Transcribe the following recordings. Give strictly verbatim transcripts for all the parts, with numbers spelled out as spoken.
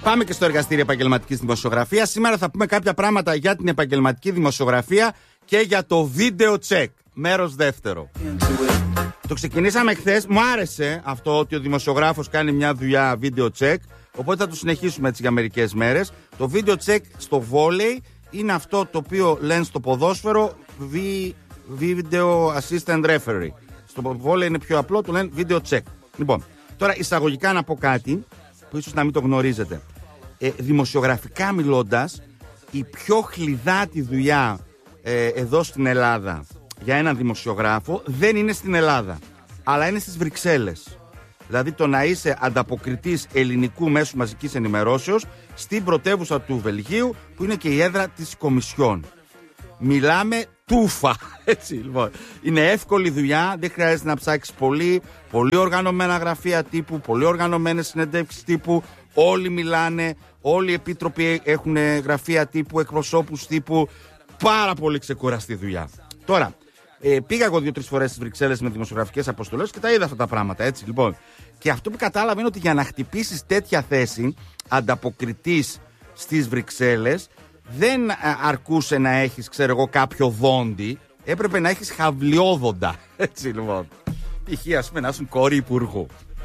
Πάμε και στο εργαστήριο επαγγελματικής δημοσιογραφίας. Σήμερα θα πούμε κάποια πράγματα για την επαγγελματική δημοσιογραφία και για το βίντεο check. Μέρος δεύτερο. Το ξεκινήσαμε χθες. Μου άρεσε αυτό ότι ο δημοσιογράφος κάνει μια δουλειά βίντεο check. Οπότε θα το συνεχίσουμε έτσι για μερικές μέρες. Το βίντεο check στο βόλεϊ είναι αυτό το οποίο λένε στο ποδόσφαιρο Video Assistant Referee. Στο βόλεϊ είναι πιο απλό, το λένε video check. Λοιπόν, τώρα εισαγωγικά να πω κάτι που ίσως να μην το γνωρίζετε. Ε, δημοσιογραφικά μιλώντας, η πιο χλιδάτη δουλειά ε, εδώ στην Ελλάδα για έναν δημοσιογράφο δεν είναι στην Ελλάδα, αλλά είναι στις Βρυξέλλες. Δηλαδή το να είσαι ανταποκριτής ελληνικού μέσου μαζικής ενημερώσεως στην πρωτεύουσα του Βελγίου, που είναι και η έδρα της Κομισιόν. Μιλάμε τούφα, έτσι λοιπόν. Είναι εύκολη δουλειά, δεν χρειάζεται να ψάξεις πολύ. Πολύ οργανωμένα γραφεία τύπου, πολύ οργανωμένες συνεντεύξεις τύπου. Όλοι μιλάνε, όλοι οι επίτροποι έχουν γραφεία τύπου, εκπροσώπους τύπου. Πάρα πολύ ξεκουραστή δουλειά. Τώρα, ε, πήγα εγώ δύο-τρεις φορές στις Βρυξέλλες με δημοσιογραφικές αποστολές και τα είδα αυτά τα πράγματα, έτσι λοιπόν. Και αυτό που κατάλαβα είναι ότι για να χτυπήσεις τέτοια θέση ανταποκριτής στις Βρυξέλλες, δεν αρκούσε να έχεις, ξέρω εγώ, κάποιο δόντι, έπρεπε να έχεις χαβλιόδοντα. Έτσι λοιπόν. Π.χ. ας πούμε να ήσουν κόρη υπουργού.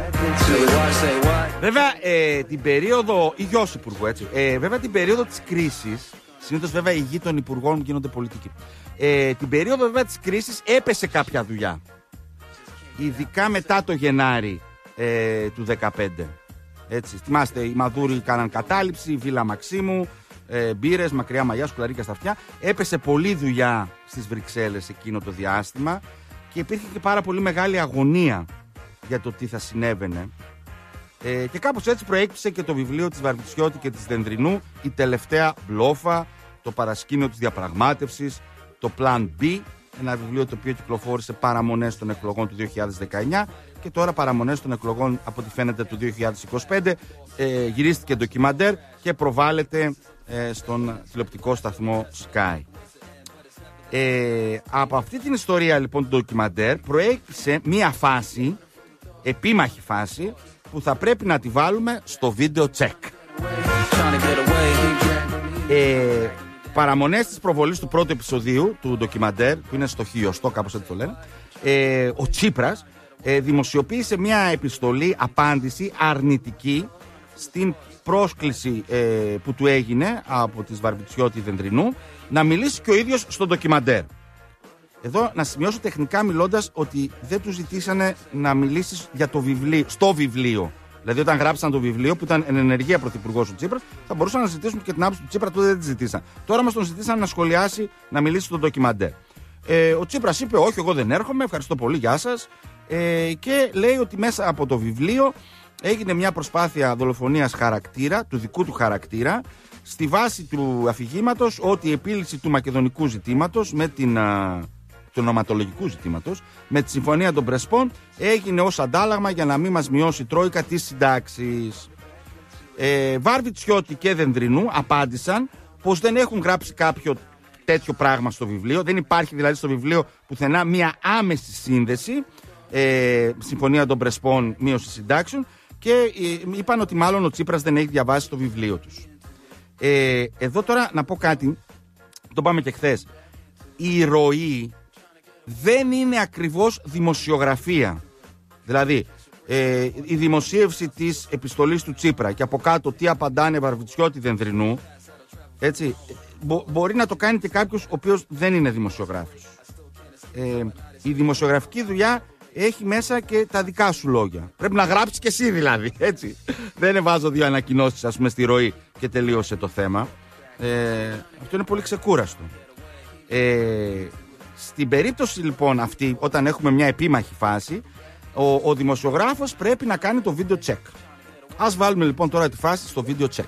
Βέβαια ε, την περίοδο, ή γιος υπουργού, έτσι. Ε, βέβαια την περίοδο της κρίσης, συνήθως βέβαια οι γη των υπουργών γίνονται πολιτικοί. Ε, την περίοδο βέβαια της κρίσης έπεσε κάποια δουλειά. Ειδικά μετά το Γενάρη ε, του δεκαπέντε. Έτσι, θυμάστε, οι Μαδούροι κάναν κατάληψη, η Βίλα Μαξίμου, ε, μπύρες, μακριά μαλλιά, σκουλαρίκια στα αυτιά. Έπεσε πολλή δουλειά στις Βρυξέλλες εκείνο το διάστημα και υπήρχε και πάρα πολύ μεγάλη αγωνία για το τι θα συνέβαινε. Ε, και κάπως έτσι προέκυψε και το βιβλίο της Βαρβιτσιώτη και της Δενδρινού, η τελευταία μπλόφα, το παρασκήνιο της διαπραγμάτευσης, το Plan B, ένα βιβλίο το οποίο κυκλοφόρησε παραμονές των εκλογών του δύο χιλιάδες δεκαεννιά και τώρα παραμονές των εκλογών από ό,τι φαίνεται του δύο χιλιάδες είκοσι πέντε. Ε, γυρίστηκε ντοκιμαντέρ και προβάλλεται ε, στον τηλεοπτικό σταθμό Sky. Ε, από αυτή την ιστορία λοιπόν του ντοκιμαντέρ προέκυψε μία φάση, επίμαχη φάση, που θα πρέπει να τη βάλουμε στο βίντεο check. Ε, παραμονές της προβολής του πρώτου επεισοδίου του ντοκιμαντέρ, που είναι στο χιλιοστό, κάπως έτσι το λένε, ε, ο Τσίπρας ε, δημοσιοποίησε μια επιστολή, απάντηση αρνητική στην πρόσκληση ε, που του έγινε από τις Βαρβιτσιώτη Δενδρινού να μιλήσει και ο ίδιος στο ντοκιμαντέρ. Εδώ να σημειώσω τεχνικά μιλώντας ότι δεν του ζητήσανε να μιλήσει για το βιβλίο, στο βιβλίο. Δηλαδή, όταν γράψαν το βιβλίο που ήταν εν ενεργεία πρωθυπουργός ο Τσίπρας, θα μπορούσαν να ζητήσουν και την άποψη του Τσίπρα, τότε δεν τη ζητήσαν. Τώρα όμως τον ζητήσαν να σχολιάσει, να μιλήσει στο ντοκιμαντέρ. Ε, ο Τσίπρας είπε: όχι, εγώ δεν έρχομαι, ευχαριστώ πολύ, γεια σας. Ε, και λέει ότι μέσα από το βιβλίο έγινε μια προσπάθεια δολοφονίας χαρακτήρα, του δικού του χαρακτήρα, στη βάση του αφηγήματος ότι η επίλυση του μακεδονικού ζητήματος με την. του ονοματολογικού ζητήματος, με τη συμφωνία των Πρεσπών, έγινε ως αντάλλαγμα για να μην μας μειώσει η Τρόικα τις συντάξεις. Ε, Βαρβιτσιώτη και Δενδρινού απάντησαν πως δεν έχουν γράψει κάποιο τέτοιο πράγμα στο βιβλίο. Δεν υπάρχει δηλαδή στο βιβλίο πουθενά μια άμεση σύνδεση, ε, συμφωνία των Πρεσπών, μείωση συντάξεων, και ε, είπαν ότι μάλλον ο Τσίπρας δεν έχει διαβάσει το βιβλίο τους. Ε, εδώ τώρα να πω κάτι, το πάμε και χθες. Η ροή δεν είναι ακριβώς δημοσιογραφία. Δηλαδή, ε, η δημοσίευση της επιστολής του Τσίπρα και από κάτω τι απαντάνε Βαρβιτσιώτη Δενδρινού, έτσι, μπο, μπορεί να το κάνει και κάποιος ο οποίος δεν είναι δημοσιογράφος. Ε, η δημοσιογραφική δουλειά έχει μέσα και τα δικά σου λόγια. Πρέπει να γράψεις και εσύ δηλαδή, έτσι. Δεν βάζω δύο ανακοινώσεις, ας πούμε, στη ροή και τελείωσε το θέμα. Ε, αυτό είναι πολύ ξεκούραστο. Ε, στην περίπτωση λοιπόν αυτή, όταν έχουμε μια επίμαχη φάση, ο, ο δημοσιογράφος πρέπει να κάνει το βίντεο check. Ας βάλουμε λοιπόν τώρα τη φάση στο βίντεο check.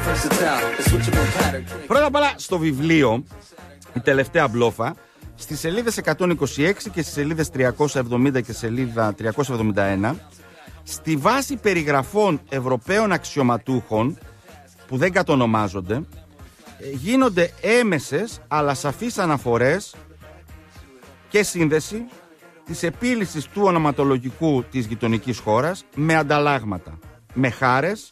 Πρώτα απ' όλα στο βιβλίο, η τελευταία μπλόφα, στις σελίδες εκατόν είκοσι έξι και στις σελίδες τριακόσια εβδομήντα και σελίδα τριακόσια εβδομήντα ένα, στη βάση περιγραφών Ευρωπαίων αξιωματούχων που δεν κατονομάζονται, γίνονται έμεσες αλλά σαφείς αναφορές και σύνδεση της επίλυσης του ονοματολογικού της γειτονικής χώρας με ανταλλάγματα, με χάρες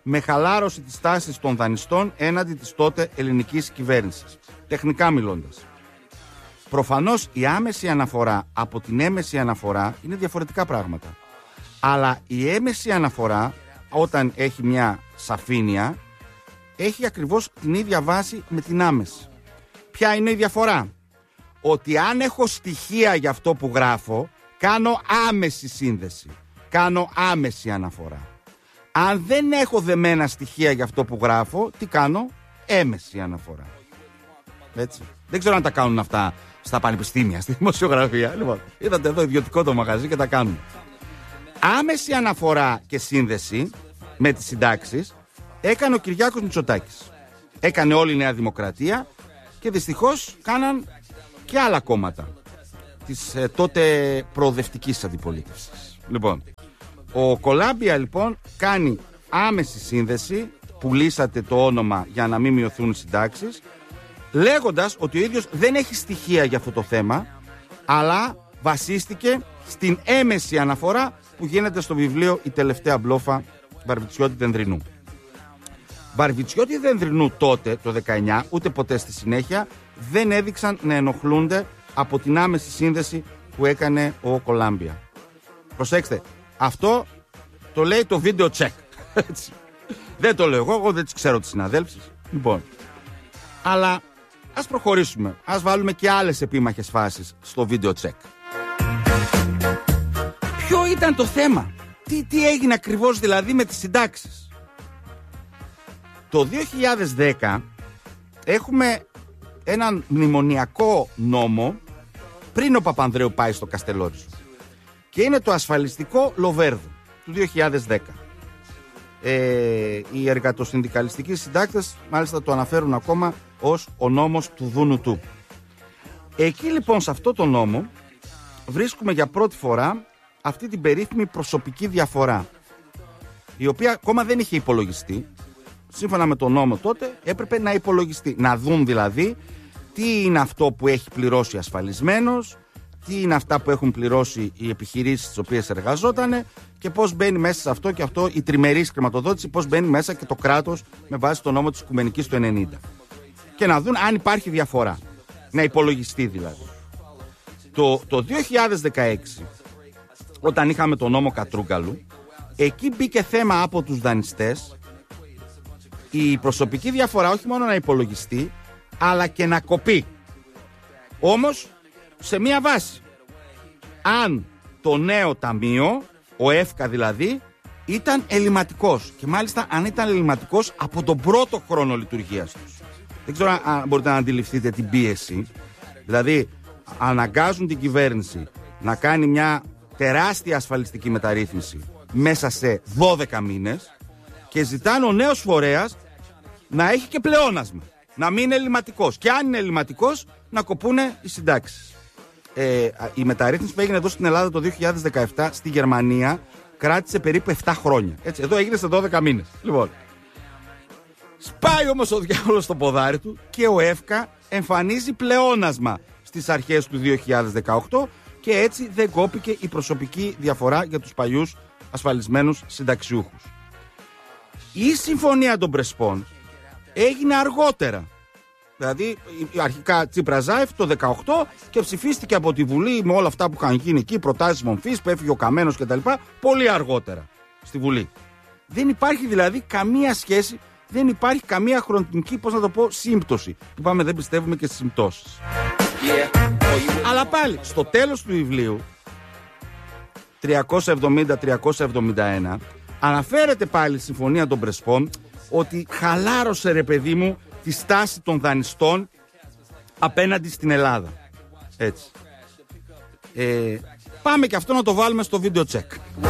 με χαλάρωση της τάσης των δανειστών έναντι της τότε ελληνικής κυβέρνησης. Τεχνικά μιλώντας. Προφανώς η άμεση αναφορά από την έμεση αναφορά είναι διαφορετικά πράγματα. Αλλά η έμεση αναφορά, όταν έχει μια σαφήνεια, έχει ακριβώς την ίδια βάση με την άμεση. Ποια είναι η διαφορά? Ότι αν έχω στοιχεία για αυτό που γράφω, κάνω άμεση σύνδεση. Κάνω άμεση αναφορά. Αν δεν έχω δεμένα στοιχεία για αυτό που γράφω, τι κάνω? Έμεση αναφορά. Έτσι. Δεν ξέρω αν τα κάνουν αυτά στα πανεπιστήμια, στη δημοσιογραφία. Λοιπόν, είδατε εδώ ιδιωτικό το μαγαζί και τα κάνουν. Άμεση αναφορά και σύνδεση με τις συντάξεις έκανε ο Κυριάκος Μητσοτάκης. Έκανε όλη η Νέα Δημοκρατία και δυστυχώς κάναν και άλλα κόμματα της ε, τότε προοδευτικής αντιπολίτευσης. Λοιπόν, ο Κολάμπια λοιπόν κάνει άμεση σύνδεση, πουλήσατε το όνομα για να μην μειωθούν οι συντάξεις, λέγοντας ότι ο ίδιος δεν έχει στοιχεία για αυτό το θέμα, αλλά βασίστηκε στην έμεση αναφορά που γίνεται στο βιβλίο «Η τελευταία μπλόφα» Βαρβιτσιώτη Δενδρινού. Βαρβιτσιώτη Δενδρινού τότε, το δεκαεννιά, ούτε ποτέ στη συνέχεια, δεν έδειξαν να ενοχλούνται από την άμεση σύνδεση που έκανε ο Κολάμπια. Προσέξτε, αυτό το λέει το βίντεο check. Δεν το λέω εγώ, εγώ δεν τις ξέρω τις συναδέλφεις. Λοιπόν, αλλά ας προχωρήσουμε. Ας βάλουμε και άλλες επίμαχες φάσεις στο βίντεο check. Ποιο ήταν το θέμα? Τι, τι έγινε ακριβώς δηλαδή με τις συντάξεις? Το δύο χιλιάδες δέκα έχουμε έναν μνημονιακό νόμο πριν ο Παπανδρέου πάει στο Καστελόριζο. Και είναι το ασφαλιστικό Λοβέρδο του δύο χιλιάδες δέκα. Ε, οι εργατοσυνδικαλιστικοί συντάκτες μάλιστα το αναφέρουν ακόμα ως ο νόμος του Δούνου του. Εκεί λοιπόν σε αυτό το νόμο βρίσκουμε για πρώτη φορά αυτή την περίφημη προσωπική διαφορά, η οποία ακόμα δεν είχε υπολογιστεί. Σύμφωνα με τον νόμο τότε έπρεπε να υπολογιστεί, να δουν δηλαδή τι είναι αυτό που έχει πληρώσει ασφαλισμένος, τι είναι αυτά που έχουν πληρώσει οι επιχειρήσεις στις οποίες εργαζόταν και πώς μπαίνει μέσα σε αυτό και αυτό η τριμερής χρηματοδότηση, πώς μπαίνει μέσα και το κράτος με βάση τον νόμο της Οικουμενικής του ενενήντα. Και να δουν αν υπάρχει διαφορά, να υπολογιστεί δηλαδή. Το, το δύο χιλιάδες δεκαέξι, όταν είχαμε τον νόμο Κατρούγκαλου, εκεί μπήκε θέμα από τους δανειστές η προσωπική διαφορά όχι μόνο να υπολογιστεί, αλλά και να κοπεί. Όμως σε μία βάση. Αν το νέο ταμείο, ο ΕΦΚΑ δηλαδή, ήταν ελληματικός, και μάλιστα αν ήταν ελληματικός από τον πρώτο χρόνο λειτουργίας τους. Δεν ξέρω αν μπορείτε να αντιληφθείτε την πίεση. Δηλαδή αναγκάζουν την κυβέρνηση να κάνει μια τεράστια ασφαλιστική μεταρρύθμιση μέσα σε δώδεκα μήνες και ζητάνε ο νέος φορέας να έχει και πλεόνασμα, να μην είναι ελληματικός, και αν είναι ελληματικός να κοπούνε οι συντάξεις. Ε, η μεταρρύθμιση που έγινε εδώ στην Ελλάδα το δύο χιλιάδες δεκαεπτά στη Γερμανία κράτησε περίπου επτά χρόνια. Έτσι, εδώ έγινε σε δώδεκα μήνες. Λοιπόν, σπάει όμως ο διάβολος στο ποδάρι του και ο ΕΦΚΑ εμφανίζει πλεόνασμα στις αρχές του δύο χιλιάδες δεκαοκτώ και έτσι δεν κόπηκε η προσωπική διαφορά για τους παλιούς ασφαλισμένους συνταξιούχους. Η συμφωνία των Πρεσπών έγινε αργότερα. Δηλαδή αρχικά Τσίπρα-Ζάεφ το δεκαοκτώ και ψηφίστηκε από τη Βουλή με όλα αυτά που είχαν γίνει εκεί, προτάσεις μομφής, που έφυγε ο Καμένος κτλ. Πολύ αργότερα στη Βουλή. Δεν υπάρχει δηλαδή καμία σχέση, δεν υπάρχει καμία χρονική, πώς να το πω, σύμπτωση. Είπαμε δεν πιστεύουμε και στις συμπτώσεις. Yeah. Αλλά πάλι στο τέλος του βιβλίου τριακόσια εβδομήντα με τριακόσια εβδομήντα ένα αναφέρεται πάλι η συμφωνία των Πρεσπών ότι χαλάρωσε, ρε παιδί μου, τη στάση των δανειστών απέναντι στην Ελλάδα. Έτσι. Ε, πάμε και αυτό να το βάλουμε στο βίντεο check.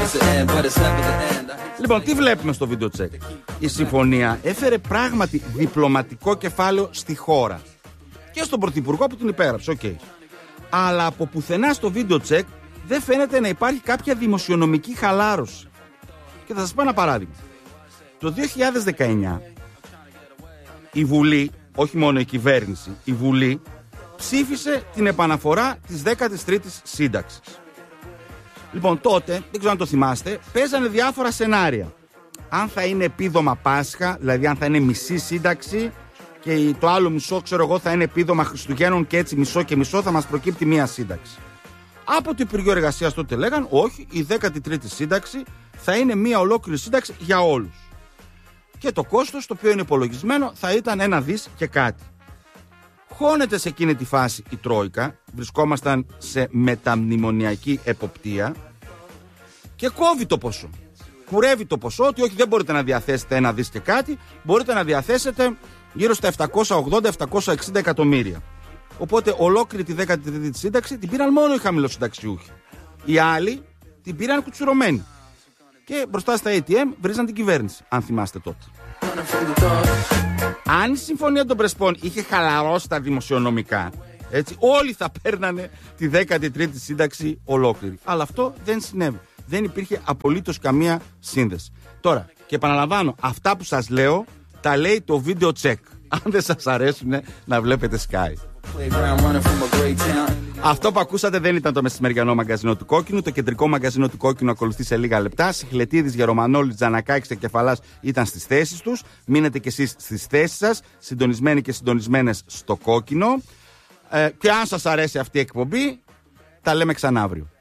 Λοιπόν, τι βλέπουμε στο βίντεο check? Η συμφωνία έφερε πράγματι διπλωματικό κεφάλαιο στη χώρα και στον Πρωθυπουργό που την υπέγραψε, οκ. Okay. Αλλά από πουθενά στο βίντεο check δεν φαίνεται να υπάρχει κάποια δημοσιονομική χαλάρωση. Και θα σας πω ένα παράδειγμα. Το δύο χιλιάδες δεκαεννιά η Βουλή, όχι μόνο η κυβέρνηση, η Βουλή ψήφισε την επαναφορά της δέκατης τρίτης σύνταξης. Λοιπόν, τότε, δεν ξέρω αν το θυμάστε, παίζανε διάφορα σενάρια. αν θα είναι επίδομα Πάσχα, δηλαδή αν θα είναι μισή σύνταξη και το άλλο μισό, ξέρω εγώ, θα είναι επίδομα Χριστουγέννων και έτσι μισό και μισό θα μας προκύπτει μία σύνταξη. Από το Υπουργείο Εργασίας τότε λέγαν όχι, η δέκατη τρίτη σύνταξη θα είναι μία ολόκληρη σύνταξη για όλους. Και το κόστος, το οποίο είναι υπολογισμένο, θα ήταν ένα δις και κάτι. Χώνεται σε εκείνη τη φάση η Τρόικα, βρισκόμασταν σε μεταμνημονιακή εποπτεία και κόβει το ποσό. Κουρεύει το ποσό ότι όχι, δεν μπορείτε να διαθέσετε ένα δις και κάτι, μπορείτε να διαθέσετε γύρω στα επτακόσια ογδόντα με επτακόσια εξήντα εκατομμύρια. Οπότε ολόκληρη τη δέκατη τρίτη σύνταξη την πήραν μόνο οι χαμηλοσυνταξιούχοι. Οι άλλοι την πήραν κουτσουρωμένοι. Και μπροστά στα έι τι εμ βρίζαν την κυβέρνηση, αν θυμάστε τότε. Αν η συμφωνία των Πρεσπών είχε χαλαρώσει τα δημοσιονομικά, έτσι, όλοι θα παίρνανε τη δέκατη τρίτη σύνταξη ολόκληρη. Αλλά αυτό δεν συνέβη. Δεν υπήρχε απολύτως καμία σύνδεση. Τώρα, και επαναλαμβάνω, αυτά που σας λέω τα λέει το video check. Αν δεν σας αρέσουν να βλέπετε Sky. Αυτό που ακούσατε δεν ήταν το μεσημεριανό μαγκαζίνο του Κόκκινου. Το κεντρικό μαγκαζίνο του Κόκκινου ακολουθεί σε λίγα λεπτά. Σιχλετίδης, Γερομανόλης, Τζανακάκης και Κεφαλάς ήταν στις θέσεις τους. Μείνετε κι εσείς στις θέσεις σας, συντονισμένοι και συντονισμένες στο Κόκκινο. Ε, και αν σας αρέσει αυτή η εκπομπή, τα λέμε ξανά αύριο.